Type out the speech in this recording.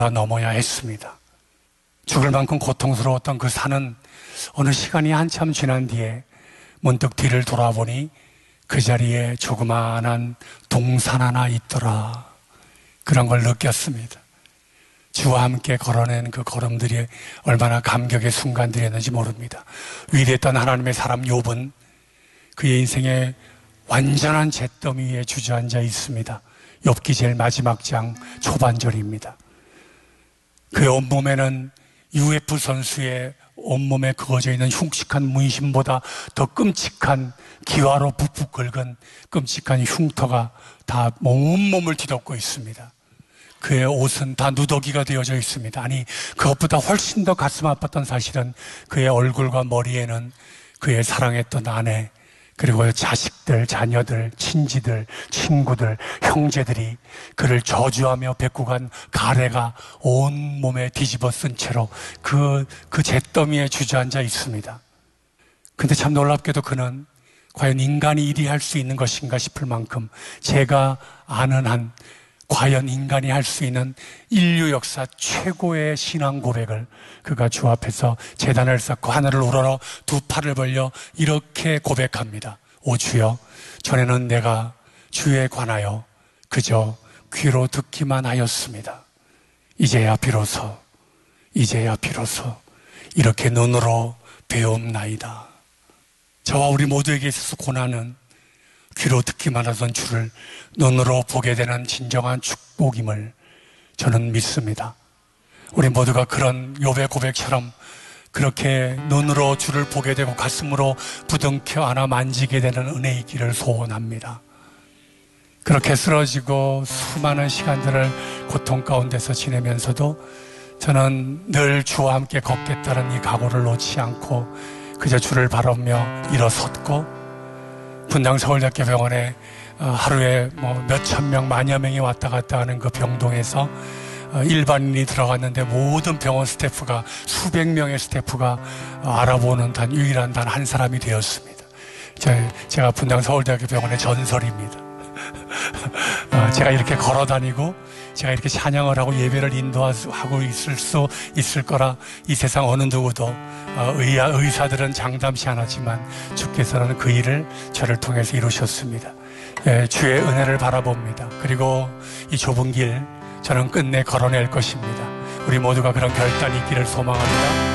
넘어야 했습니다. 죽을 만큼 고통스러웠던 그 산은 어느 시간이 한참 지난 뒤에 문득 뒤를 돌아보니 그 자리에 조그마한 동산 하나 있더라. 그런 걸 느꼈습니다. 주와 함께 걸어낸 그 걸음들이 얼마나 감격의 순간들이었는지 모릅니다. 위대했던 하나님의 사람 욥은 그의 인생의 완전한 잿더미 위에 주저앉아 있습니다. 욥기 제일 마지막 장 초반절입니다. 그의 온몸에는 UFC 선수의 온몸에 그어져 있는 흉측한 문신보다 더 끔찍한 기와로 푹푹 긁은 끔찍한 흉터가 다 온몸을 뒤덮고 있습니다. 그의 옷은 다 누더기가 되어져 있습니다. 아니, 그것보다 훨씬 더 가슴 아팠던 사실은 그의 얼굴과 머리에는 그의 사랑했던 아내, 그리고 자식들, 자녀들, 친지들, 친구들, 형제들이 그를 저주하며 뱉고 간 가래가 온몸에 뒤집어 쓴 채로 그 잿더미에 주저앉아 있습니다. 근데 참 놀랍게도 그는 과연 인간이 이리 할 수 있는 것인가 싶을 만큼 제가 아는 한 과연 인간이 할 수 있는 인류 역사 최고의 신앙 고백을 그가 주 앞에서 제단을 쌓고 하늘을 우러러 두 팔을 벌려 이렇게 고백합니다. 오 주여, 전에는 내가 주에 관하여 그저 귀로 듣기만 하였습니다. 이제야 비로소 이렇게 눈으로 배움나이다. 저와 우리 모두에게 있어서 고난은 귀로 듣기만 하던 주를 눈으로 보게 되는 진정한 축복임을 저는 믿습니다. 우리 모두가 그런 욥의 고백처럼 그렇게 눈으로 주를 보게 되고 가슴으로 부둥켜 안아 만지게 되는 은혜의 길을 소원합니다. 그렇게 쓰러지고 수많은 시간들을 고통 가운데서 지내면서도 저는 늘 주와 함께 걷겠다는 이 각오를 놓지 않고 그저 주를 바라보며 일어섰고, 분당 서울대학교병원에 하루에 몇천 명, 만여 명이 왔다 갔다 하는 그 병동에서 일반인이 들어갔는데 모든 병원 스태프가, 수백 명의 스태프가 알아보는 유일한 단 한 사람이 되었습니다. 제가 분당 서울대학교병원의 전설입니다. 제가 이렇게 걸어다니고 제가 이렇게 찬양을 하고 예배를 인도하고 있을 거라 이 세상 어느 누구도 의사들은 장담치 않았지만 주께서는 그 일을 저를 통해서 이루셨습니다. 주의 은혜를 바라봅니다. 그리고 이 좁은 길 저는 끝내 걸어낼 것입니다. 우리 모두가 그런 결단이 있기를 소망합니다.